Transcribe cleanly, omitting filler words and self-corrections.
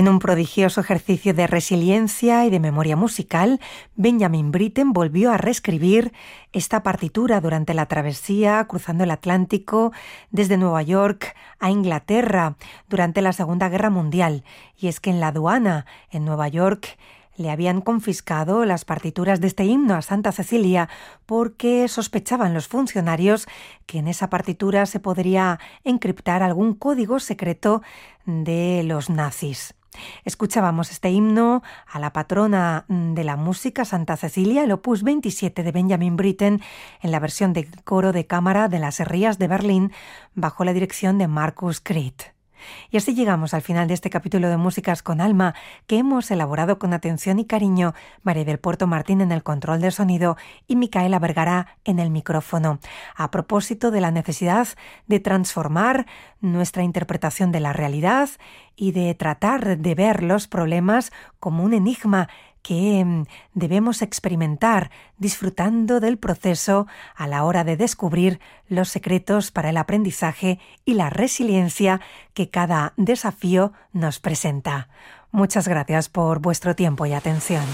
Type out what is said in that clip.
En un prodigioso ejercicio de resiliencia y de memoria musical, Benjamin Britten volvió a reescribir esta partitura durante la travesía cruzando el Atlántico desde Nueva York a Inglaterra durante la Segunda Guerra Mundial. Y es que en la aduana en Nueva York le habían confiscado las partituras de este himno a Santa Cecilia porque sospechaban los funcionarios que en esa partitura se podría encriptar algún código secreto de los nazis. Escuchábamos este himno a la patrona de la música, Santa Cecilia, el opus 27 de Benjamin Britten, en la versión de coro de cámara de las Herrías de Berlín, bajo la dirección de Markus Kridt. Y así llegamos al final de este capítulo de Músicas con Alma, que hemos elaborado con atención y cariño María del Puerto Martín en el control del sonido y Micaela Vergara en el micrófono, a propósito de la necesidad de transformar nuestra interpretación de la realidad y de tratar de ver los problemas como un enigma que debemos experimentar disfrutando del proceso a la hora de descubrir los secretos para el aprendizaje y la resiliencia que cada desafío nos presenta. Muchas gracias por vuestro tiempo y atención.